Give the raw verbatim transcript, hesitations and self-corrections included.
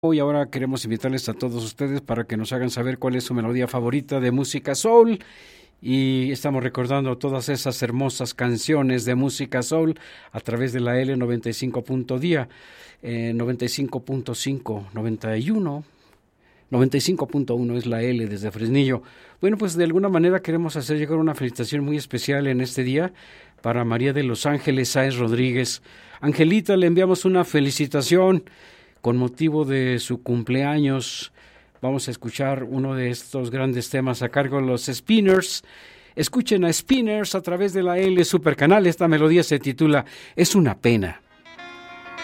Y ahora queremos invitarles a todos ustedes para que nos hagan saber cuál es su melodía favorita de música soul. Y estamos recordando todas esas hermosas canciones de música soul a través de la L noventa y cinco punto día, eh, noventa y cinco punto cinco, noventa y uno, noventa y cinco punto uno es la L desde Fresnillo. Bueno, pues de alguna manera queremos hacer llegar una felicitación muy especial en este día para María de los Ángeles Sáez Rodríguez. Angelita, le enviamos una felicitación con motivo de su cumpleaños. Vamos a escuchar uno de estos grandes temas a cargo de los Spinners. Escuchen a Spinners a través de la L Supercanal. Esta melodía se titula Es una pena.